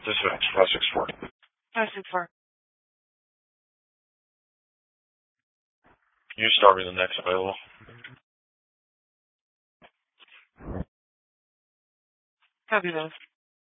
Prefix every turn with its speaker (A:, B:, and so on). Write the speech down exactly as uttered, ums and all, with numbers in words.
A: Dispatch, five six four.
B: five six four.
A: Can you start me the next available?
B: Copy those.